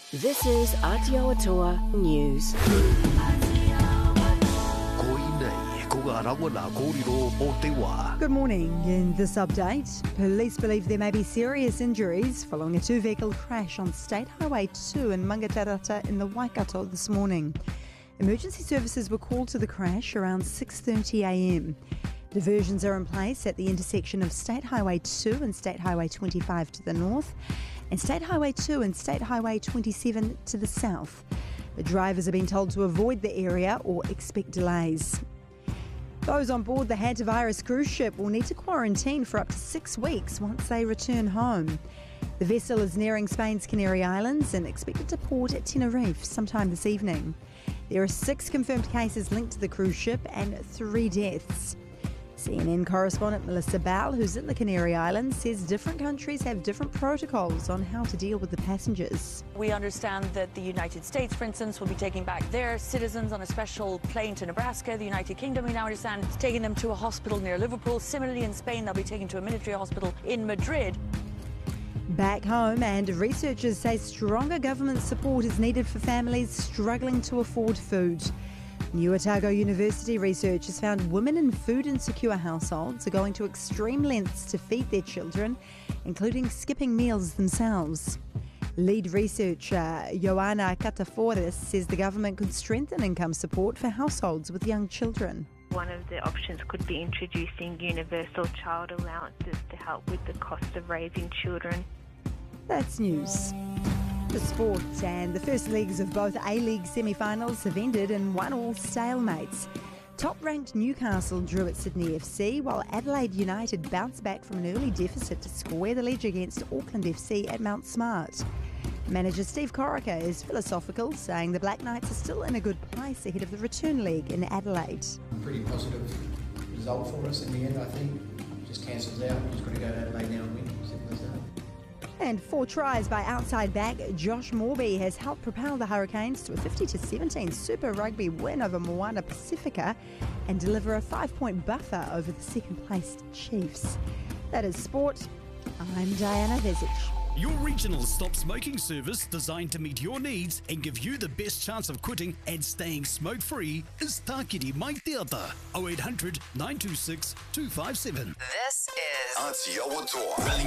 This is Aotearoa News. Good morning. In this update, police believe there may be serious injuries following a two-vehicle crash on State Highway 2 in Mangatarata in the Waikato this morning. Emergency services were called to the crash around 6:30am. Diversions are in place at the intersection of State Highway 2 and State Highway 25 to the north, and State Highway 2 and State Highway 27 to the south. The drivers have been told to avoid the area or expect delays. Those on board the hantavirus cruise ship will need to quarantine for up to 6 weeks once they return home. The vessel is nearing Spain's Canary Islands and expected to port at Tenerife sometime this evening. There are 6 confirmed cases linked to the cruise ship and 3 deaths. CNN correspondent Melissa Bell, who's in the Canary Islands, says different countries have different protocols on how to deal with the passengers. We understand that the United States, for instance, will be taking back their citizens on a special plane to Nebraska. The United Kingdom, we now understand, is taking them to a hospital near Liverpool. Similarly, in Spain, they'll be taken to a military hospital in Madrid. Back home, and researchers say stronger government support is needed for families struggling to afford food. New Otago University research has found women in food-insecure households are going to extreme lengths to feed their children, including skipping meals themselves. Lead researcher Ioana Kataforis says the government could strengthen income support for households with young children. One of the options could be introducing universal child allowances to help with the cost of raising children. That's news. The sport, and the first legs of both A-League semi-finals have ended in 1-1 stalemates. Top-ranked Newcastle drew at Sydney FC, while Adelaide United bounced back from an early deficit to square the ledge against Auckland FC at Mount Smart. Manager Steve Corica is philosophical, saying the Black Knights are still in a good place ahead of the return leg in Adelaide. Pretty positive result for us in the end, I think. Just cancels out. We've just got to go to Adelaide now and win. Simple as that. And 4 tries by outside back Josh Morby has helped propel the Hurricanes to a 50-17 Super Rugby win over Moana Pacifica and deliver a 5-point buffer over the second-placed Chiefs. That is sport. I'm Diana Vezic. Your regional stop smoking service designed to meet your needs and give you the best chance of quitting and staying smoke-free is Tākiri Mai Te Ata, 0800 926 257. This is Aotearoa.